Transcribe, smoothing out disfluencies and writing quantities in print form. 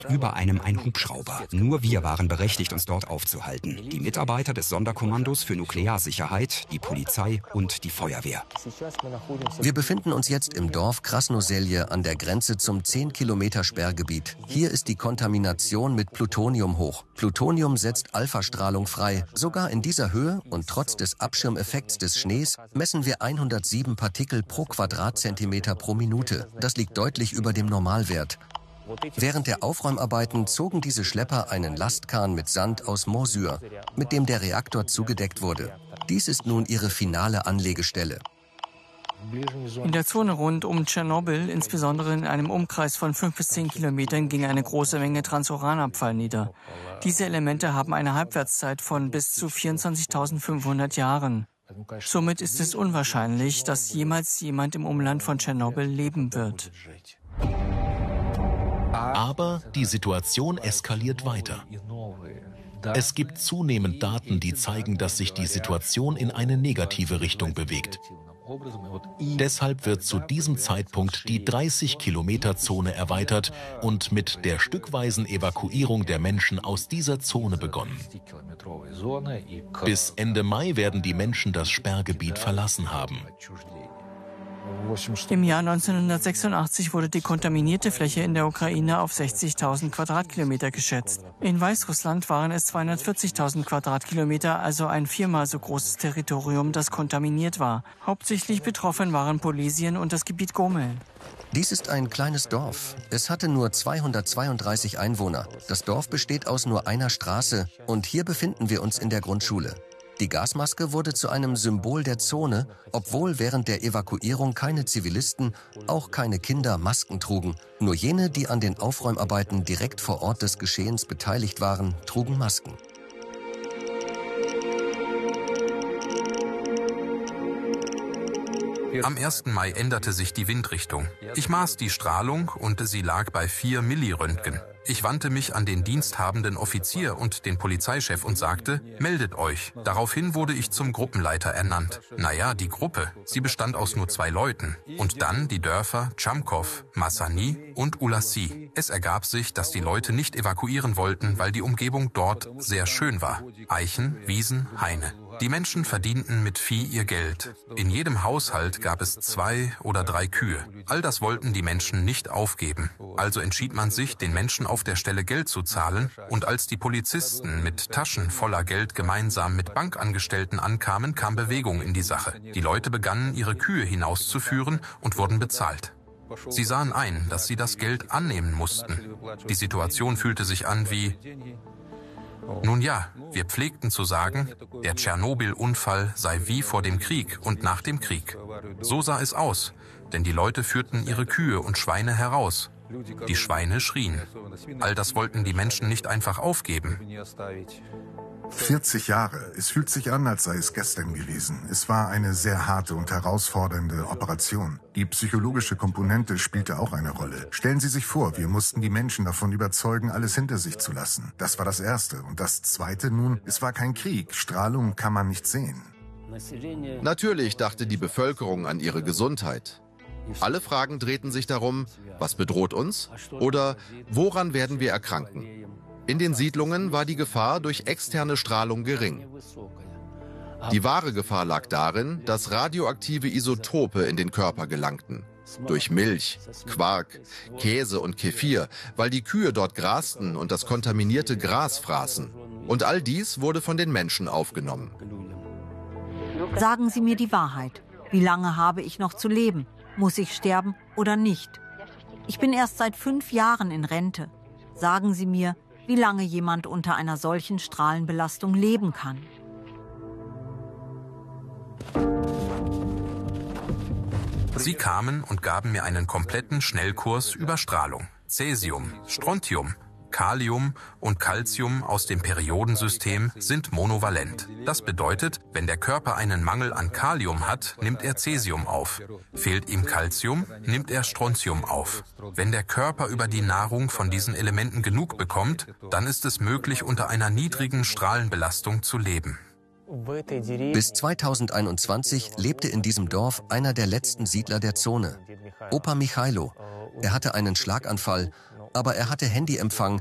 Über einem ein Hubschrauber. Nur wir waren berechtigt, uns dort aufzuhalten. Die Mitarbeiter des Sonderkommandos für Nuklearsicherheit, die Polizei und die Feuerwehr. Wir befinden uns jetzt im Dorf Krasnoselje an der Grenze zum 10-Kilometer-Sperrgebiet. Hier ist die Kontamination mit Plutonium hoch. Plutonium setzt Alphastrahlung frei. Sogar in dieser Höhe und trotz des Abschirmeffekts des Schnees messen wir 107 Partikel pro Quadratzentimeter pro Minute. Das liegt deutlich über dem Normalwert. Während der Aufräumarbeiten zogen diese Schlepper einen Lastkahn mit Sand aus Mosyr, mit dem der Reaktor zugedeckt wurde. Dies ist nun ihre finale Anlegestelle. In der Zone rund um Tschernobyl, insbesondere in einem Umkreis von 5 bis 10 Kilometern, ging eine große Menge Transuranabfall nieder. Diese Elemente haben eine Halbwertszeit von bis zu 24.500 Jahren. Somit ist es unwahrscheinlich, dass jemals jemand im Umland von Tschernobyl leben wird. Aber die Situation eskaliert weiter. Es gibt zunehmend Daten, die zeigen, dass sich die Situation in eine negative Richtung bewegt. Deshalb wird zu diesem Zeitpunkt die 30-Kilometer-Zone erweitert und mit der stückweisen Evakuierung der Menschen aus dieser Zone begonnen. Bis Ende Mai werden die Menschen das Sperrgebiet verlassen haben. Im Jahr 1986 wurde die kontaminierte Fläche in der Ukraine auf 60.000 Quadratkilometer geschätzt. In Weißrussland waren es 240.000 Quadratkilometer, also ein viermal so großes Territorium, das kontaminiert war. Hauptsächlich betroffen waren Polesien und das Gebiet Gomel. Dies ist ein kleines Dorf. Es hatte nur 232 Einwohner. Das Dorf besteht aus nur einer Straße und hier befinden wir uns in der Grundschule. Die Gasmaske wurde zu einem Symbol der Zone, obwohl während der Evakuierung keine Zivilisten, auch keine Kinder Masken trugen. Nur jene, die an den Aufräumarbeiten direkt vor Ort des Geschehens beteiligt waren, trugen Masken. Am 1. Mai änderte sich die Windrichtung. Ich maß die Strahlung und sie lag bei 4 Milliröntgen. Ich wandte mich an den diensthabenden Offizier und den Polizeichef und sagte, meldet euch. Daraufhin wurde ich zum Gruppenleiter ernannt. Naja, die Gruppe, sie bestand aus nur 2 Leuten. Und dann die Dörfer Chamkov, Massany und Ulassi. Es ergab sich, dass die Leute nicht evakuieren wollten, weil die Umgebung dort sehr schön war. Eichen, Wiesen, Haine. Die Menschen verdienten mit Vieh ihr Geld. In jedem Haushalt gab es 2 oder 3 Kühe. All das wollten die Menschen nicht aufgeben. Also entschied man sich, den Menschen auf der Stelle Geld zu zahlen. Und als die Polizisten mit Taschen voller Geld gemeinsam mit Bankangestellten ankamen, kam Bewegung in die Sache. Die Leute begannen, ihre Kühe hinauszuführen und wurden bezahlt. Sie sahen ein, dass sie das Geld annehmen mussten. Die Situation fühlte sich an wie... Nun ja, wir pflegten zu sagen, der Tschernobyl-Unfall sei wie vor dem Krieg und nach dem Krieg. So sah es aus, denn die Leute führten ihre Kühe und Schweine heraus. Die Schweine schrien. All das wollten die Menschen nicht einfach aufgeben. 40 Jahre. Es fühlt sich an, als sei es gestern gewesen. Es war eine sehr harte und herausfordernde Operation. Die psychologische Komponente spielte auch eine Rolle. Stellen Sie sich vor, wir mussten die Menschen davon überzeugen, alles hinter sich zu lassen. Das war das Erste. Und das Zweite nun, es war kein Krieg. Strahlung kann man nicht sehen. Natürlich dachte die Bevölkerung an ihre Gesundheit. Alle Fragen drehten sich darum, was bedroht uns oder woran werden wir erkranken. In den Siedlungen war die Gefahr durch externe Strahlung gering. Die wahre Gefahr lag darin, dass radioaktive Isotope in den Körper gelangten. Durch Milch, Quark, Käse und Kefir, weil die Kühe dort grasten und das kontaminierte Gras fraßen. Und all dies wurde von den Menschen aufgenommen. Sagen Sie mir die Wahrheit. Wie lange habe ich noch zu leben? Muss ich sterben oder nicht? Ich bin erst seit 5 Jahren in Rente. Sagen Sie mir, wie lange jemand unter einer solchen Strahlenbelastung leben kann. Sie kamen und gaben mir einen kompletten Schnellkurs über Strahlung. Cäsium, Strontium, Kalium und Calcium aus dem Periodensystem sind monovalent. Das bedeutet, wenn der Körper einen Mangel an Kalium hat, nimmt er Cäsium auf. Fehlt ihm Calcium, nimmt er Strontium auf. Wenn der Körper über die Nahrung von diesen Elementen genug bekommt, dann ist es möglich, unter einer niedrigen Strahlenbelastung zu leben. Bis 2021 lebte in diesem Dorf einer der letzten Siedler der Zone, Opa Michailo. Er hatte einen Schlaganfall aber er hatte Handyempfang